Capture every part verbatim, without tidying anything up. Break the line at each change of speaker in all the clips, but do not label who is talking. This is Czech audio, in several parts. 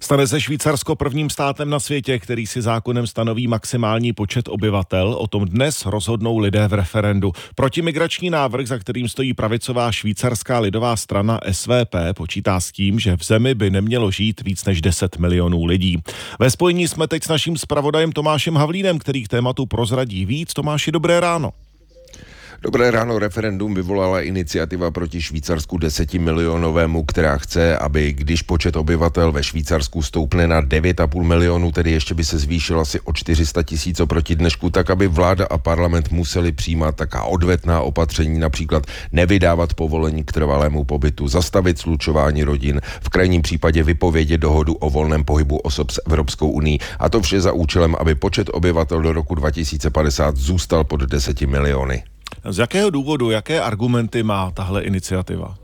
Stane se Švýcarsko prvním státem na světě, který si zákonem stanoví maximální počet obyvatel. O tom dnes rozhodnou lidé v referendu. Protimigrační návrh, za kterým stojí pravicová švýcarská lidová strana S V P, počítá s tím, že v zemi by nemělo žít víc než deset milionů lidí. Ve spojení jsme teď s naším zpravodajem Tomášem Havlínem, který k tématu prozradí víc. Tomáši, dobré ráno.
Dobré ráno. Referendum vyvolala iniciativa proti Švýcarsku desetimilionovému, která chce, aby když počet obyvatel ve Švýcarsku stoupne na devět a půl milionu, tedy ještě by se zvýšil asi o čtyři sta tisíc oproti dnešku, tak aby vláda a parlament museli přijímat taká odvetná opatření, například nevydávat povolení k trvalému pobytu, zastavit slučování rodin, v krajním případě vypovědět dohodu o volném pohybu osob s Evropskou unií, a to vše za účelem, aby počet obyvatel do roku dva tisíce padesát zůstal pod deseti miliony.
Z jakého důvodu, jaké argumenty má tahle iniciativa?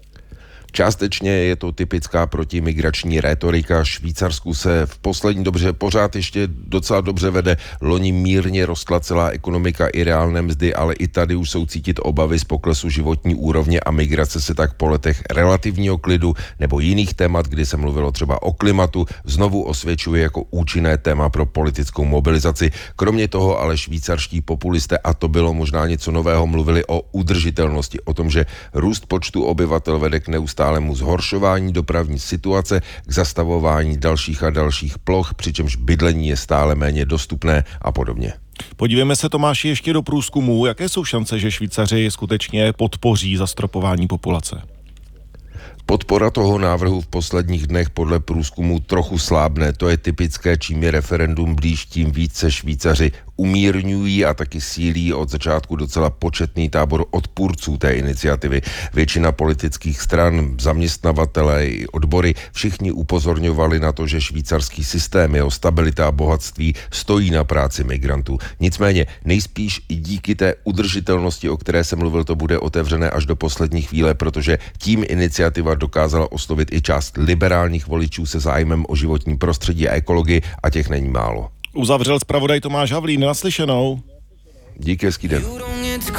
Částečně je to typická protimigrační rétorika. Švýcarsku se v poslední dobře pořád ještě docela dobře vede. Loni mírně rostla celá ekonomika i reálné mzdy, ale i tady už jsou cítit obavy z poklesu životní úrovně a migrace se tak po letech relativního klidu nebo jiných témat, kdy se mluvilo třeba o klimatu, znovu osvědčuje jako účinné téma pro politickou mobilizaci. Kromě toho ale švýcarští populisté, a to bylo možná něco nového, mluvili o udržitelnosti, o tom, že růst počtu obyvatel vede k neustálému zhoršování dopravní situace, k zastavování dalších a dalších ploch, přičemž bydlení je stále méně dostupné a podobně.
Podívejme se, Tomáši, ještě do průzkumů. Jaké jsou šance, že Švýcaři skutečně podpoří zastropování populace?
Podpora toho návrhu v posledních dnech podle průzkumu trochu slábne. To je typické, čím je referendum blíž, tím více Švýcaři umírňují a taky sílí od začátku docela početný tábor odpůrců té iniciativy. Většina politických stran, zaměstnavatelé i odbory, všichni upozorňovali na to, že švýcarský systém, jeho stabilita a bohatství stojí na práci migrantů. Nicméně nejspíš i díky té udržitelnosti, o které jsem mluvil, to bude otevřené až do poslední chvíle, protože tím iniciativa dokázala oslovit i část liberálních voličů se zájmem o životní prostředí a ekologii, a těch není málo.
Uzavřel zpravodaj Tomáš Havlín. Naslyšenou.
Díky, hezký den.